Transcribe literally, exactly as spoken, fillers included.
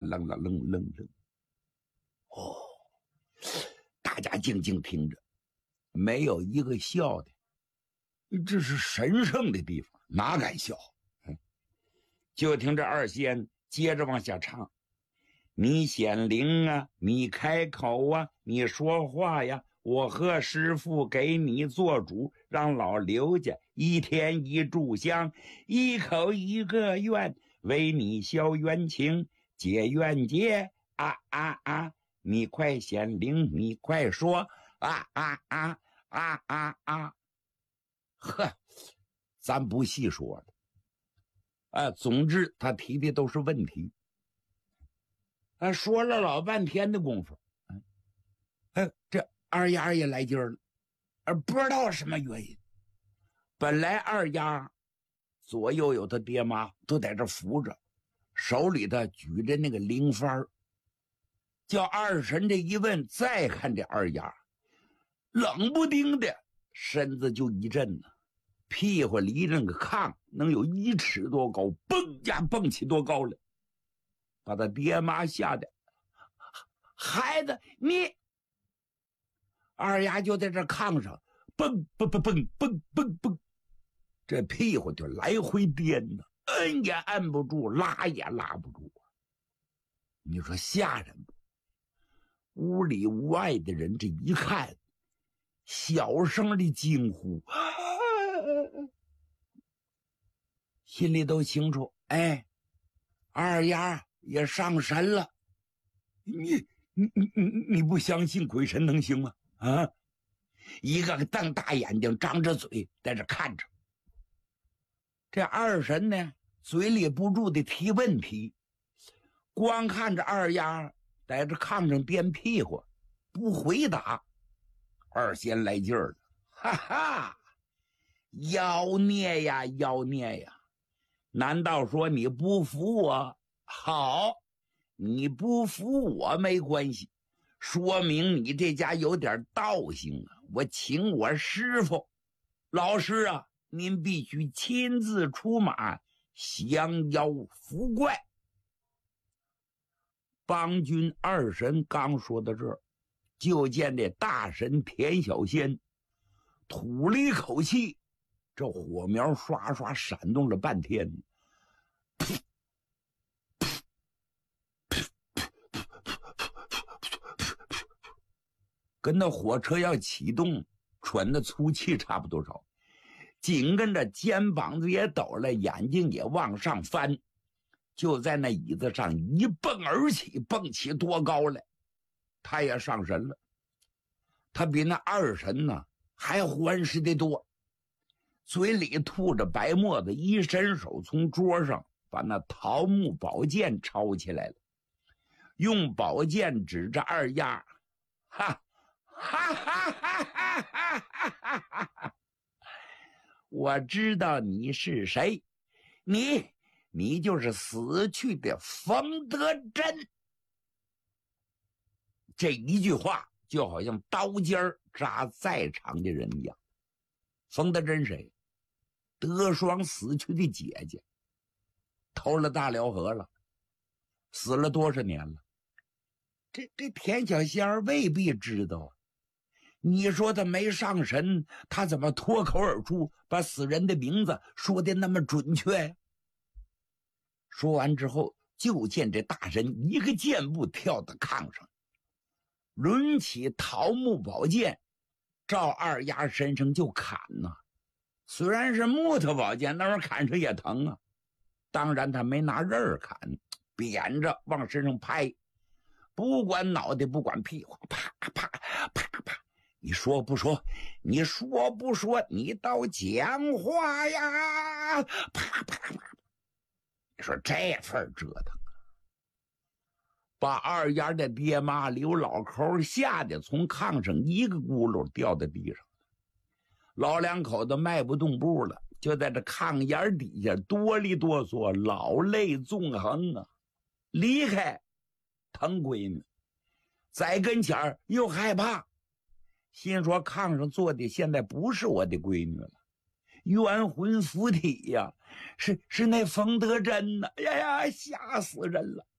愣愣愣愣愣。哦，大家静静听着，没有一个笑的。这是神圣的地方，哪敢笑？嗯，就听这二仙接着往下唱：你显灵啊，你开口啊，你说话呀，我和师父给你做主，让老刘家一天一炷香，一口一个愿，为你消冤情，解冤结啊啊啊！你快显灵，你快说啊啊啊啊啊啊！呵，咱不细说了。啊，总之他提的都是问题。啊，说了老半天的功夫，哎，这二丫也来劲儿了，而不知道什么原因。本来二丫左右有他爹妈都在这扶着，手里头举着那个灵幡，叫二神这一问，再看这二丫，冷不丁的身子就一震呢，屁股离着那个炕能有一尺多高，蹦呀蹦起多高了，把他爹妈吓得，孩子你，二丫就在这炕上蹦蹦蹦蹦蹦蹦蹦，这屁股就来回颠呢，摁也摁不住，拉也拉不住。你说吓人不？屋里屋外的人这一看，小声的惊呼，啊，心里都清楚，哎，二丫也上神了。你你你你你不相信鬼神能行吗？啊，一个个瞪大眼睛，张着嘴在这看着。这二神呢，嘴里不住的提问题，光看着二丫在这炕上颠屁股，不回答。二仙来劲儿了，哈哈，妖孽呀妖孽呀！难道说你不服我？好，你不服我没关系，说明你这家有点道行啊！我请我师傅，老师啊，您必须亲自出马降妖伏怪。帮军二神刚说到这儿，就见这大神田小仙吐了一口气，这火苗刷刷闪动了半天，跟那火车要启动喘的粗气差不多少，紧跟着肩膀子也抖了，眼睛也往上翻，就在那椅子上一蹦而起，蹦起多高来，他也上神了。他比那二神呢还欢实的多，嘴里吐着白沫子，一伸手从桌上把那桃木宝剑抄起来了，用宝剑指着二丫，哈哈哈哈哈哈哈哈！我知道你是谁，你你就是死去的冯德珍。这一句话就好像刀尖扎在场的人一样。冯德珍谁？德双死去的姐姐，投了大辽河了，死了多少年了？这这田小仙未必知道啊。你说他没上神，他怎么脱口而出把死人的名字说的那么准确呀？说完之后，就见这大神一个箭步跳到炕上，抡起桃木宝剑，照二丫身上就砍呐、啊。虽然是木头宝剑，那玩意儿砍上也疼啊。当然他没拿刃砍，扁着往身上拍，不管脑袋不管屁股，啪啪啪啪。你说不说？你说不说？你倒讲话呀！啪啪啪！你说这份折腾啊，把二丫的爹妈刘老口吓得从炕上一个轱辘掉在地上，老两口子迈不动步了，就在这炕沿底下哆里哆嗦，老泪纵横啊！离开疼闺女，在跟前儿又害怕。心说炕上坐的现在不是我的闺女了，冤魂附体呀，是是那冯德珍呐！哎呀呀，吓死人了！